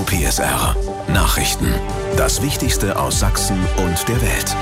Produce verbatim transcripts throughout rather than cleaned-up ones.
P S R. Nachrichten. Das Wichtigste aus Sachsen und der Welt.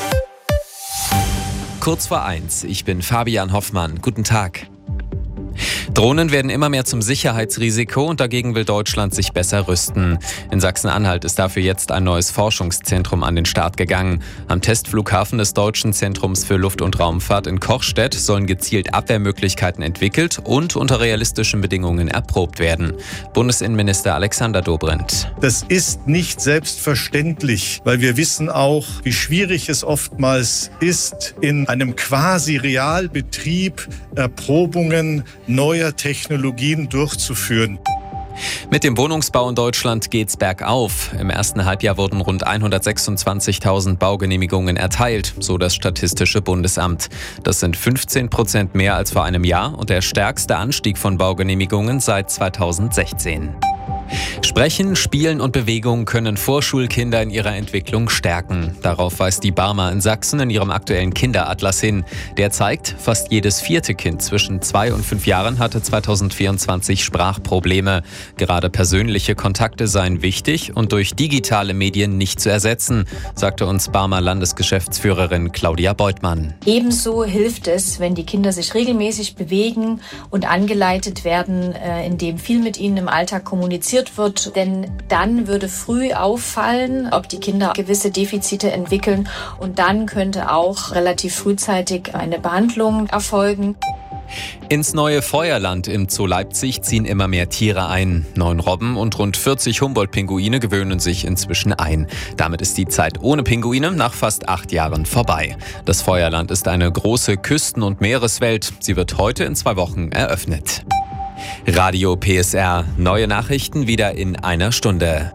Kurz vor eins. Ich bin Fabian Hoffmann. Guten Tag. Drohnen werden immer mehr zum Sicherheitsrisiko und dagegen will Deutschland sich besser rüsten. In Sachsen-Anhalt ist dafür jetzt ein neues Forschungszentrum an den Start gegangen. Am Testflughafen des Deutschen Zentrums für Luft- und Raumfahrt in Kochstedt sollen gezielt Abwehrmöglichkeiten entwickelt und unter realistischen Bedingungen erprobt werden. Bundesinnenminister Alexander Dobrindt. Das ist nicht selbstverständlich, weil wir wissen auch, wie schwierig es oftmals ist, in einem quasi Realbetrieb Erprobungen neuer Technologien durchzuführen. Mit dem Wohnungsbau in Deutschland geht's bergauf. Im ersten Halbjahr wurden rund hundertsechsundzwanzigtausend Baugenehmigungen erteilt, so das Statistische Bundesamt. Das sind fünfzehn Prozent mehr als vor einem Jahr und der stärkste Anstieg von Baugenehmigungen seit zweitausendsechzehn. Sprechen, Spielen und Bewegung können Vorschulkinder in ihrer Entwicklung stärken. Darauf weist die Barmer in Sachsen in ihrem aktuellen Kinderatlas hin. Der zeigt, fast jedes vierte Kind zwischen zwei und fünf Jahren hatte zweitausendvierundzwanzig Sprachprobleme. Gerade persönliche Kontakte seien wichtig und durch digitale Medien nicht zu ersetzen, sagte uns Barmer Landesgeschäftsführerin Claudia Beutmann. Ebenso hilft es, wenn die Kinder sich regelmäßig bewegen und angeleitet werden, indem viel mit ihnen im Alltag kommuniziert wird, denn dann würde früh auffallen, ob die Kinder gewisse Defizite entwickeln und dann könnte auch relativ frühzeitig eine Behandlung erfolgen. Ins neue Feuerland im Zoo Leipzig ziehen immer mehr Tiere ein. Neun Robben und rund vierzig Humboldt-Pinguine gewöhnen sich inzwischen ein. Damit ist die Zeit ohne Pinguine nach fast acht Jahren vorbei. Das Feuerland ist eine große Küsten- und Meereswelt. Sie wird heute in zwei Wochen eröffnet. Radio P S R. Neue Nachrichten wieder in einer Stunde.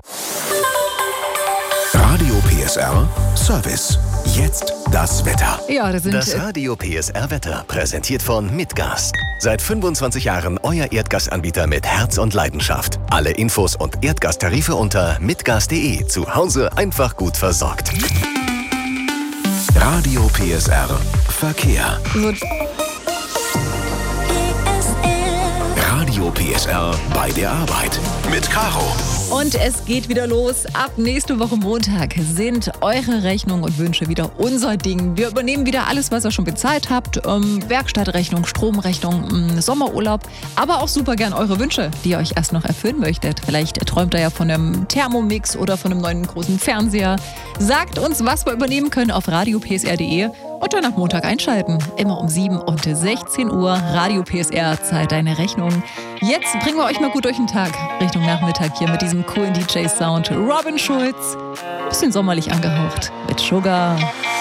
Radio P S R Service. Jetzt das Wetter. Ja, das, sind das Radio P S R Wetter präsentiert von Mitgas. Seit fünfundzwanzig Jahren euer Erdgasanbieter mit Herz und Leidenschaft. Alle Infos und Erdgastarife unter mitgas punkt de. Zu Hause einfach gut versorgt. Radio P S R Verkehr. So. Radio P S R bei der Arbeit mit Caro. Und es geht wieder los. Ab nächste Woche Montag sind eure Rechnungen und Wünsche wieder unser Ding. Wir übernehmen wieder alles, was ihr schon bezahlt habt. Ähm, Werkstattrechnung, Stromrechnung, ähm, Sommerurlaub. Aber auch super gern eure Wünsche, die ihr euch erst noch erfüllen möchtet. Vielleicht träumt ihr ja von einem Thermomix oder von einem neuen großen Fernseher. Sagt uns, was wir übernehmen können auf radio p s r punkt de. Und dann ab Montag einschalten. Immer um sieben und sechzehn Uhr. Radio P S R zahlt deine Rechnung. Jetzt bringen wir euch mal gut durch den Tag. Richtung Nachmittag hier mit diesem coolen D J-Sound. Robin Schulz. Bisschen sommerlich angehaucht. Mit Sugar.